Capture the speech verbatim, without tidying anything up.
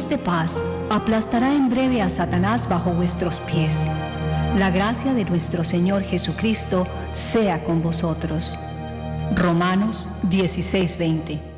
Dios de paz aplastará en breve a Satanás bajo vuestros pies. La gracia de nuestro Señor Jesucristo sea con vosotros. Romanos dieciséis veinte.